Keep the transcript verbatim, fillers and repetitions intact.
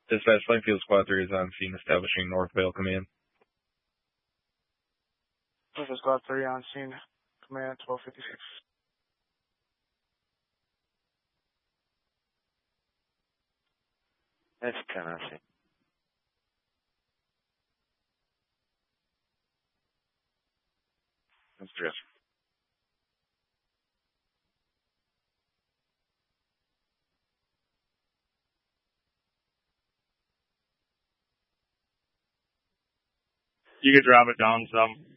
Dispatch Plainfield Squad three is on scene establishing North Vale Command. Plainfield Squad three on scene. Command twelve fifty-six. That's ten on scene. That's just. You could drop it down some.